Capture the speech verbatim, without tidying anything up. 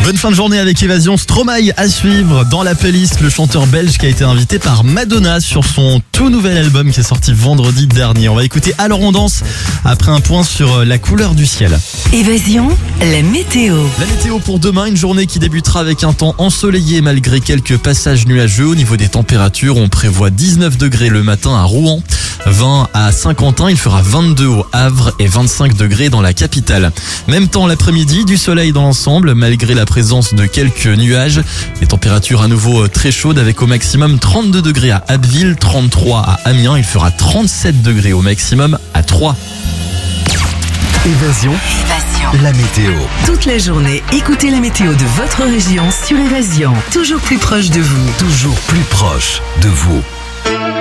Bonne fin de journée avec Évasion. Stromae à suivre dans la playlist, le chanteur belge qui a été invité par Madonna sur son tout nouvel album qui est sorti vendredi dernier. On va écouter Alors on danse après un point sur la couleur du ciel. Évasion, la météo. La météo pour demain, une journée qui débutera avec un temps ensoleillé malgré quelques passages nuageux. Au niveau des températures, on prévoit dix-neuf degrés le matin à Rouen, vingt à Saint-Quentin, il fera vingt-deux au Havre et vingt-cinq degrés dans la capitale. Même temps l'après-midi, du soleil dans l'ensemble malgré la présence de quelques nuages. Les températures à nouveau très chaudes avec au maximum trente-deux degrés à Abbeville, trente-trois à Amiens, il fera trente-sept degrés au maximum à Troyes. Évasion, Évasion. la météo. Toute la journée, écoutez la météo de votre région sur Évasion. Toujours plus proche de vous. Toujours plus proche de vous.